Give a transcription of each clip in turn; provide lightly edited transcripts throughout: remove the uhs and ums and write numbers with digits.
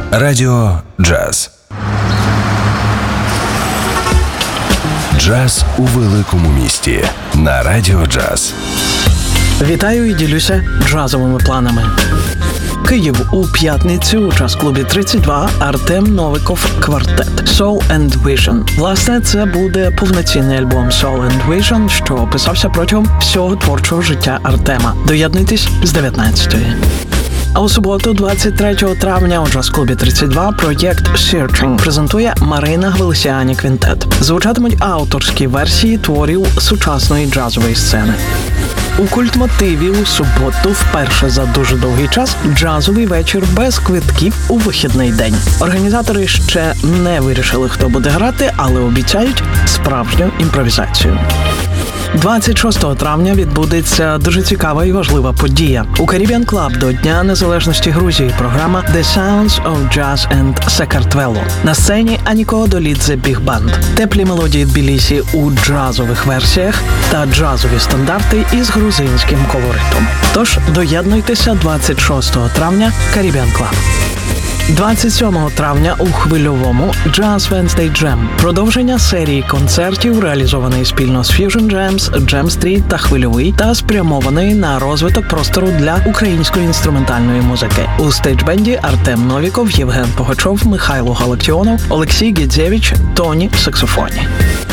Радіо Джаз. Джаз у великому місті на Радіо Джаз. Вітаю і ділюся джазовими планами. Київ у п'ятницю у джаз-клубі 32 Артем Новиков квартет Soul and Vision. Власне, це буде повноцінний альбом Soul and Vision, що писався протягом всього творчого життя Артема. Доєднуйтесь з 19-ї. А у суботу, 23 травня, у джаз-клубі 32 проєкт Searching презентує Марина Гвелесіані Квінтет. Звучатимуть авторські версії творів сучасної джазової сцени. У Культмотиві у суботу вперше за дуже довгий час джазовий вечір без квитків у вихідний день. Організатори ще не вирішили, хто буде грати, але обіцяють справжню імпровізацію. 26 травня відбудеться дуже цікава і важлива подія. У Caribbean Club до Дня Незалежності Грузії програма The Sounds of Jazz and Sakartvelo. На сцені Аніко Долідзе Біг Банд. Теплі мелодії Тбілісі у джазових версіях та джазові стандарти із грузинським колоритом. Тож доєднуйтеся 26 травня Caribbean Club. 27 травня у Хвильовому Jazz Wednesday Jam. Продовження серії концертів, реалізованої спільно з Fusion Jams, Jam Street та Хвильовий, та спрямованої на розвиток простору для української інструментальної музики. У стейджбенді Артем Новіков, Євген Погачов, Михайло Галактіонов, Олексій Гідзєвич, Тоні – саксофоні.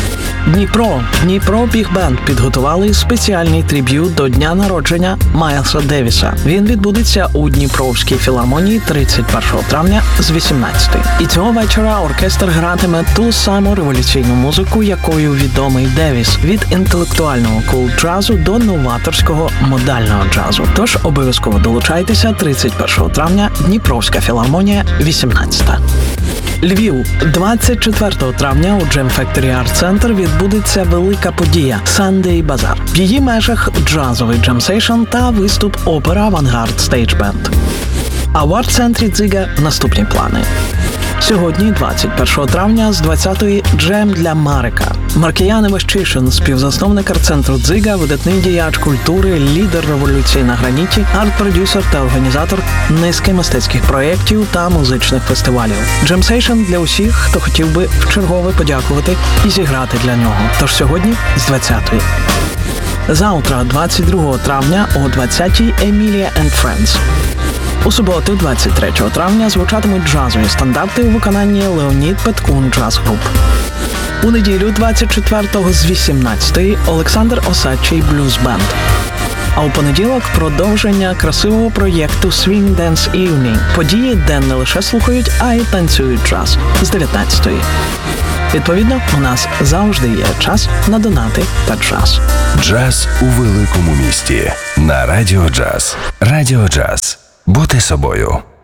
Дніпро Біг Бенд підготували спеціальний триб'ют до дня народження Майлса Девіса. Він відбудеться у Дніпровській філармонії 31 травня з 18-ї. І цього вечора оркестр гратиме ту саму революційну музику, якою відомий Девіс, від інтелектуального кул-джазу до новаторського модального джазу. Тож обов'язково долучайтеся 31 травня, Дніпровська філармонія, 18-та. Львів. 24 травня у Jam Factory Art Center відбудеться велика подія – Sunday Bazaar. В її межах джазовий джемсейшн та виступ опера «Авангард Stage Band». А в арт-центрі Дзига наступні плани. Сьогодні, 21 травня, з 20-ї «Джем для Марика». Маркіян Івашчишин, співзасновник арт-центру Дзига, видатний діяч культури, лідер революції на граніті, арт-продюсер та організатор низки мистецьких проєктів та музичних фестивалів. Джемсейшн для усіх, хто хотів би вчергове подякувати і зіграти для нього. Тож сьогодні з 20-ї. Завтра, 22 травня, о 20-й «Емілія and Friends». У суботу, 23 травня, звучатимуть джазові стандарти у виконанні Леонід Петкун Джаз Груп. У неділю, 24-го з 18-ї, Олександр Осадчий Блюз Бенд. А у понеділок продовження красивого проєкту Swing Dance Evening. Події, де не лише слухають, а й танцюють джаз з 19-ї. Відповідно, у нас завжди є час на донати та джаз. Джаз у великому місті на Радіо Джаз. Радіо Джаз. Бути собою.